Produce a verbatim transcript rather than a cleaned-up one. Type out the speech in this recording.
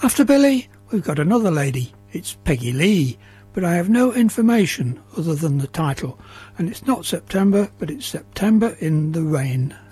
After Billy, we've got another lady. It's Peggy Lee, but I have no information other than the title, and it's not September, but it's September in the Rain.